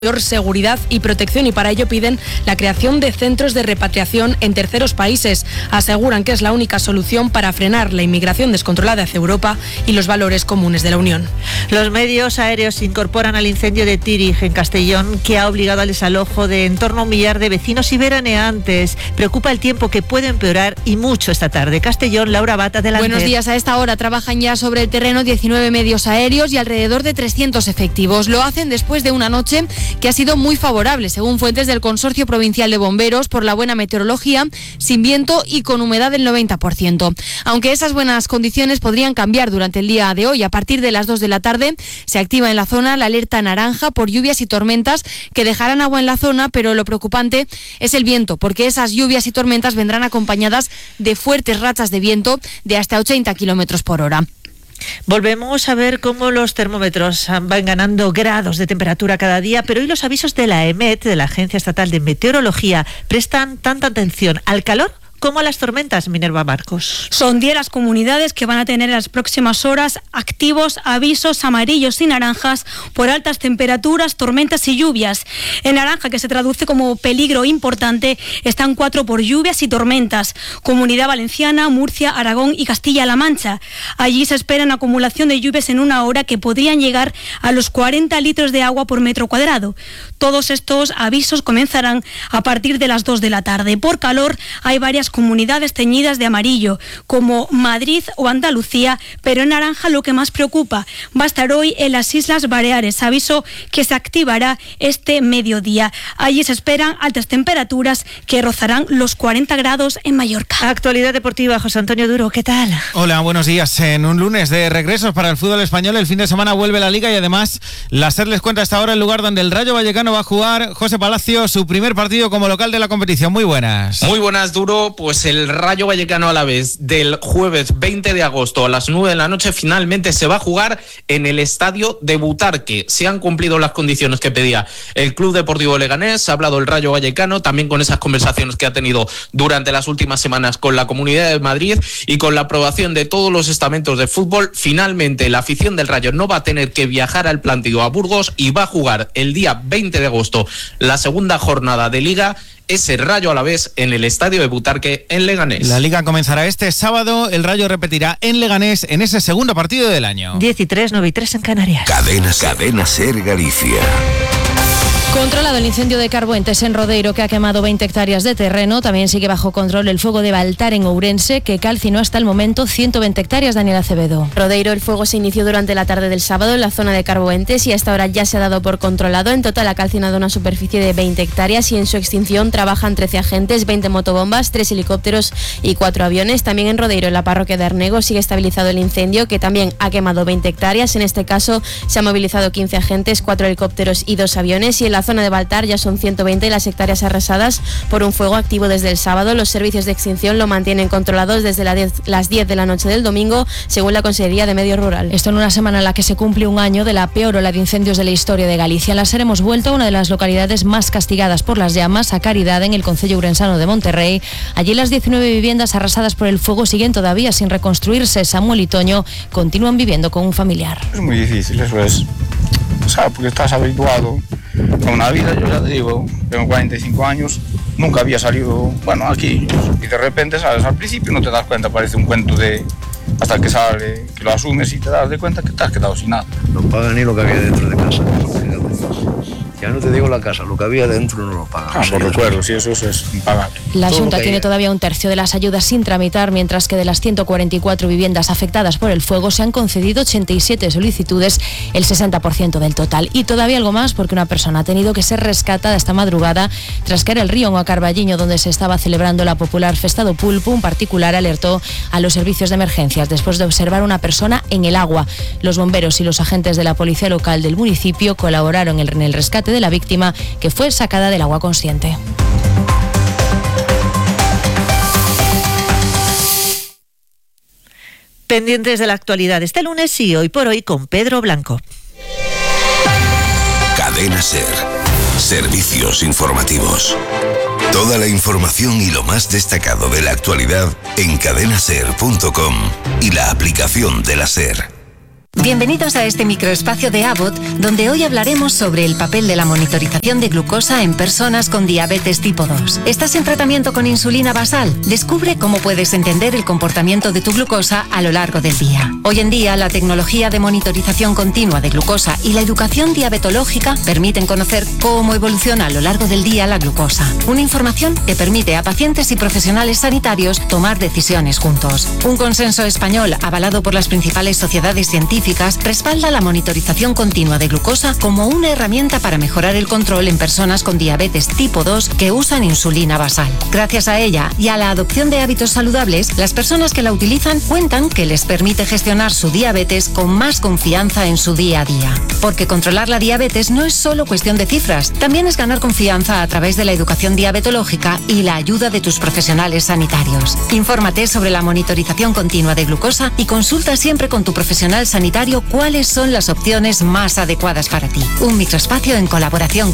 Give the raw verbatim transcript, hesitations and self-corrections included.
mayor seguridad y protección, y para ello piden la creación de centros de repatriación en terceros países. Aseguran que es la única solución para frenar la inmigración descontrolada hacia Europa y los valores comunes de la Unión. Los medios aéreos se incorporan al incendio de Tírig, en Castellón, que ha obligado al desalojo de en torno a un millar de vecinos y veraneantes. Preocupa el tiempo, que puede empeorar y mucho esta tarde. Castellón, Laura Bata, adelante. Buenos días. A esta hora trabajan ya sobre el terreno diecinueve medios aéreos y alrededor de trescientos efectivos. Lo hacen después de una noche que ha sido muy favorable, según fuentes del Consorcio Provincial de Bomberos, por la buena meteorología, sin viento y con humedad del noventa por ciento. Aunque esas buenas condiciones podrían cambiar durante el día de hoy. A partir de las dos de la tarde se activa en la zona la alerta naranja por lluvias y tormentas que dejarán agua en la zona, pero lo preocupante es el viento, porque esas lluvias y tormentas vendrán acompañadas de fuertes rachas de viento de hasta ochenta kilómetros por hora. Volvemos a ver cómo los termómetros van ganando grados de temperatura cada día, pero hoy los avisos de la EMET, de la Agencia Estatal de Meteorología, prestan tanta atención al calor como a las tormentas. Minerva Marcos. Son diez las comunidades que van a tener en las próximas horas activos avisos amarillos y naranjas por altas temperaturas, tormentas y lluvias. En naranja, que se traduce como peligro importante, están cuatro por lluvias y tormentas: Comunidad Valenciana, Murcia, Aragón y Castilla-La Mancha. Allí se esperan acumulación de lluvias en una hora que podrían llegar a los cuarenta litros de agua por metro cuadrado. Todos estos avisos comenzarán a partir de las dos de la tarde. Por calor hay varias comunidades teñidas de amarillo, como Madrid o Andalucía, pero en naranja lo que más preocupa va a estar hoy en las Islas Baleares, aviso que se activará este mediodía. Allí se esperan altas temperaturas que rozarán los cuarenta grados en Mallorca. Actualidad deportiva, José Antonio Duro, ¿qué tal? Hola, buenos días. En un lunes de regresos para el fútbol español, el fin de semana vuelve la Liga y además la SER les cuenta hasta ahora el lugar donde el Rayo Vallecano va a jugar. José Palacio, su primer partido como local de la competición. Muy buenas. Muy buenas, Duro. Pues el Rayo Vallecano Alavés del jueves veinte de agosto a las nueve de la noche finalmente se va a jugar en el estadio de Butarque. Se han cumplido las condiciones que pedía el Club Deportivo Leganés. Ha hablado el Rayo Vallecano también con esas conversaciones que ha tenido durante las últimas semanas con la Comunidad de Madrid y con la aprobación de todos los estamentos de fútbol. Finalmente la afición del Rayo no va a tener que viajar al Plantío a Burgos y va a jugar el día veinte de agosto la segunda jornada de Liga, ese Rayo Alavés en el estadio de Butarque en Leganés. La Liga comenzará este sábado, el Rayo repetirá en Leganés en ese segundo partido del año. diez y tres, nueve y tres en Canarias. Cadena, Cadena SER Galicia. Controlado el incendio de Carbuentes en Rodeiro, que ha quemado veinte hectáreas de terreno. También sigue bajo control el fuego de Baltar en Ourense, que calcinó hasta el momento ciento veinte hectáreas. Daniel Acevedo. Rodeiro, el fuego se inició durante la tarde del sábado en la zona de Carbuentes y hasta ahora ya se ha dado por controlado. En total ha calcinado una superficie de veinte hectáreas y en su extinción trabajan trece agentes, veinte motobombas, tres helicópteros y cuatro aviones. También en Rodeiro, en la parroquia de Arnego, sigue estabilizado el incendio, que también ha quemado veinte hectáreas. En este caso se han movilizado quince agentes, cuatro helicópteros y dos aviones. Y en la zona de Baltar ya son ciento veinte las hectáreas arrasadas por un fuego activo desde el sábado. Los servicios de extinción lo mantienen controlados desde las diez de la noche del domingo, según la Consejería de Medio Rural. Esto en una semana en la que se cumple un año de la peor ola de incendios de la historia de Galicia. En la SER hemos vuelto a una de las localidades más castigadas por las llamas, a Caridad, en el concello ourensano de Monterrey. Allí las diecinueve viviendas arrasadas por el fuego siguen todavía sin reconstruirse. Samuel y Toño continúan viviendo con un familiar. Es muy difícil, eso es. O sea, porque estás habituado a una vida. Yo ya te digo, tengo cuarenta y cinco años, nunca había salido, bueno, aquí, y de repente sales. Al principio no te das cuenta, parece un cuento de... hasta que sale, que lo asumes y te das de cuenta que te has quedado sin nada. No pagan ni lo que había dentro de casa. Ya no te digo la casa, lo que había dentro no lo pagan. Ah, por recuerdo, sí, eso, eso es impagable. La Junta tiene todavía un tercio de las ayudas sin tramitar, mientras que de las ciento cuarenta y cuatro viviendas afectadas por el fuego se han concedido ochenta y siete solicitudes, el sesenta por ciento del total. Y todavía algo más, porque una persona ha tenido que ser rescatada esta madrugada tras caer el río en Carballiño, donde se estaba celebrando la popular Festa do Pulpo. Un particular alertó a los servicios de emergencias después de observar una persona en el agua. Los bomberos y los agentes de la policía local del municipio colaboraron en el rescate de la víctima, que fue sacada del agua consciente. Pendientes de la actualidad este lunes y hoy por hoy con Pedro Blanco. Cadena SER. Servicios informativos. Toda la información y lo más destacado de la actualidad en cadena ser punto com y la aplicación de la SER. Bienvenidos a este microespacio de Abbott, donde hoy hablaremos sobre el papel de la monitorización de glucosa en personas con diabetes tipo dos. ¿Estás en tratamiento con insulina basal? Descubre cómo puedes entender el comportamiento de tu glucosa a lo largo del día. Hoy en día, la tecnología de monitorización continua de glucosa y la educación diabetológica permiten conocer cómo evoluciona a lo largo del día la glucosa. Una información que permite a pacientes y profesionales sanitarios tomar decisiones juntos. Un consenso español avalado por las principales sociedades científicas respalda la monitorización continua de glucosa como una herramienta para mejorar el control en personas con diabetes tipo dos que usan insulina basal. Gracias a ella y a la adopción de hábitos saludables, las personas que la utilizan cuentan que les permite gestionar su diabetes con más confianza en su día a día. Porque controlar la diabetes no es solo cuestión de cifras, también es ganar confianza a través de la educación diabetológica y la ayuda de tus profesionales sanitarios. Infórmate sobre la monitorización continua de glucosa y consulta siempre con tu profesional sanitario cuáles son las opciones más adecuadas para ti. Un microespacio en colaboración